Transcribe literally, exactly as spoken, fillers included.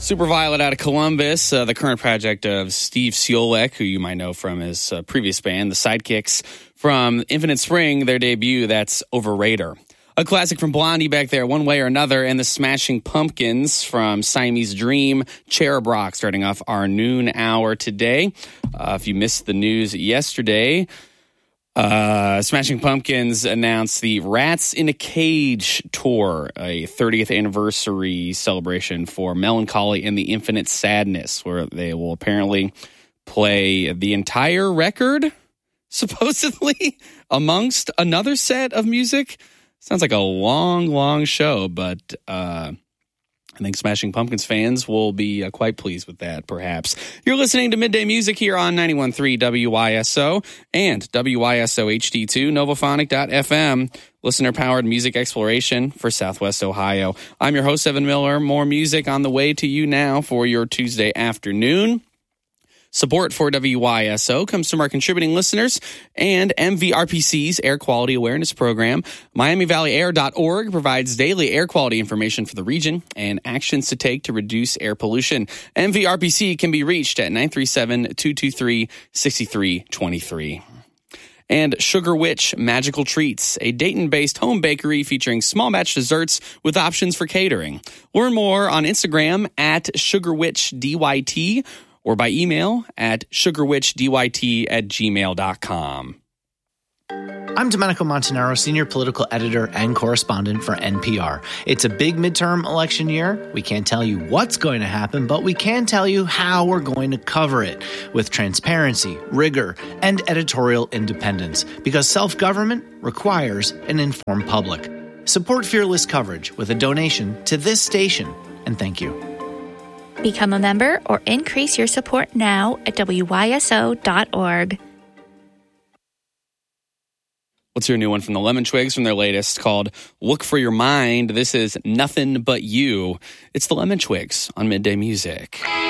Superviolet out of Columbus, uh, the current project of Steve Ciolek, who you might know from his uh, previous band, the Sidekicks from Infinite Spring, their debut, that's Overrater. A classic from Blondie back there, One Way or Another, and the Smashing Pumpkins from Siamese Dream, Cherub Rock, starting off our noon hour today. Uh, if you missed the news yesterday, uh, Smashing Pumpkins announced the Rats in a Cage tour, a thirtieth anniversary celebration for Melancholy and the Infinite Sadness, where they will apparently play the entire record, supposedly, amongst another set of music. Sounds like a long, long show, but uh, I think Smashing Pumpkins fans will be uh, quite pleased with that, perhaps. You're listening to Midday Music here on ninety-one point three W Y S O and W Y S O H D two, novophonic dot f m, listener-powered music exploration for Southwest Ohio. I'm your host, Evan Miller. More music on the way to you now for your Tuesday afternoon. Support for W Y S O comes from our contributing listeners and M V R P C's Air Quality Awareness Program. Miami Valley Air dot org provides daily air quality information for the region and actions to take to reduce air pollution. M V R P C can be reached at nine three seven, two two three, six three two three. And Sugar Witch Magical Treats, a Dayton-based home bakery featuring small batch desserts with options for catering. Learn more on Instagram at Sugar Witch D Y T or by email at sugarwitchdyt at gmail dot com. I'm Domenico Montanaro, senior political editor and correspondent for N P R. It's a big midterm election year. We can't tell you what's going to happen, but we can tell you how we're going to cover it with transparency, rigor, and editorial independence, because self-government requires an informed public. Support fearless coverage with a donation to this station, and thank you. Become a member or increase your support now at W Y S O dot org. Let's hear a new one from the Lemon Twigs from their latest called Look for Your Mind. This is Nothing But You. It's the Lemon Twigs on Midday Music.